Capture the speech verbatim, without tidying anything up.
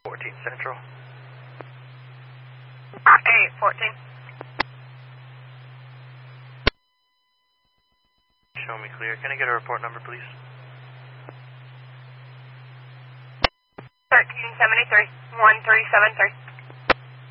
fourteen Central. eight fourteen. Show me clear. Can I get a report number, please? thirteen seventy-three, one three seven three.